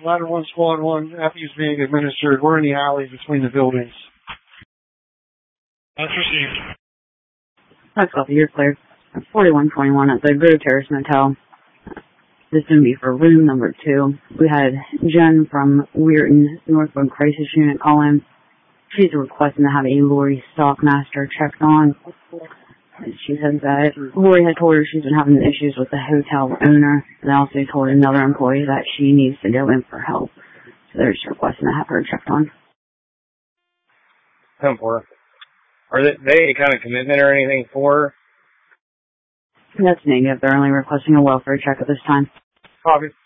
Ladder 1, Squad 1, F is being administered. We're in the alley between the buildings. That's received. That's copy, you're clear. 4121 at the Grove Terrace Motel. This is going to be for room number 2. We had Jen from Weirton, Northwood Crisis Unit call in. She's requesting to have a Lori Stockmaster checked on. She says that Lori had told her she's been having issues with the hotel owner, and also told another employee that she needs to go in for help. So they're just requesting to have her checked on. 10-4. Are they any kind of commitment or anything for her? That's negative. They're only requesting a welfare check at this time. Copy.